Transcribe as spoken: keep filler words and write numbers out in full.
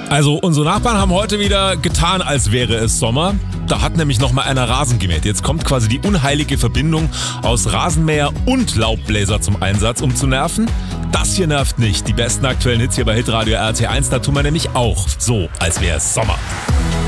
Also unsere Nachbarn haben heute wieder getan, als wäre es Sommer. Da hat nämlich noch mal einer Rasen gemäht. Jetzt kommt quasi die unheilige Verbindung aus Rasenmäher und Laubbläser zum Einsatz, um zu nerven. Das hier nervt nicht. Die besten aktuellen Hits hier bei Hitradio R T eins, da tun wir nämlich auch so, als wäre es Sommer.